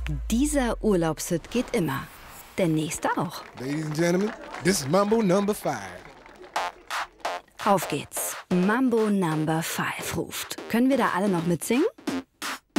Dieser Urlaubshit geht immer. Der nächste auch. Ladies and gentlemen, this is Mambo Number 5. Auf geht's. Mambo Number 5 ruft. Können wir da alle noch mitsingen?